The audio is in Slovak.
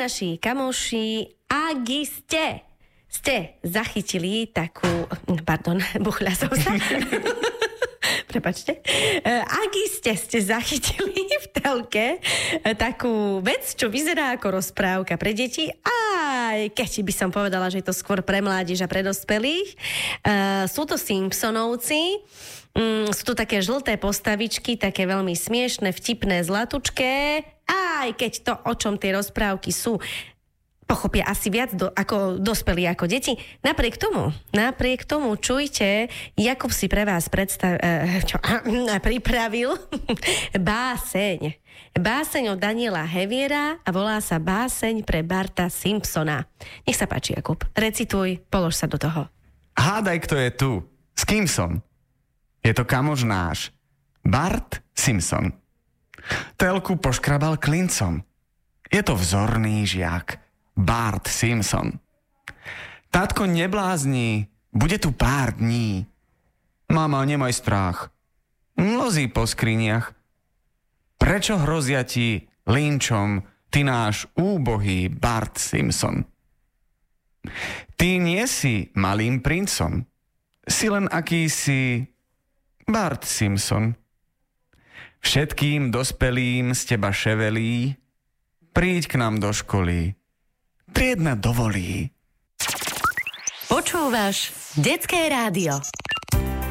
naši kamoši, ak ste zachytili takú... Pardon, buchľa som sa. Prepačte. Ak ste zachytili v telke takú vec, čo vyzerá ako rozprávka pre deti, aj keď by som povedala, že je to skôr pre mládež a pre dospelých. Sú to Simpsonovci. Sú to také žlté postavičky, také veľmi smiešné, vtipné, zlatučké. Aj keď to, o čom tie rozprávky sú, pochopia asi viac ako dospelí, ako deti. Napriek tomu, čujte, Jakub si pre vás pripravil báseň. Báseň od Daniela Heviera a volá sa Báseň pre Barta Simpsona. Nech sa páči, Jakub. Recituj, polož sa do toho. Hádaj, kto je tu. S kým som? Je to kamoš náš. Bart Simpson. Telku poškrabal klincom. Je to vzorný žiak. Bart Simpson. Tátko, neblázni. Bude tu pár dní. Mama, nemaj strach. Mlozí po skriniach. Prečo hrozia ti linčom, ty náš úbohý Bart Simpson? Ty nie si malým princom. Si len akýsi Bart Simpson. Všetkým dospelým z teba ševelí, príď k nám do školy. Triedna dovolí. Počúvaš Detské rádio.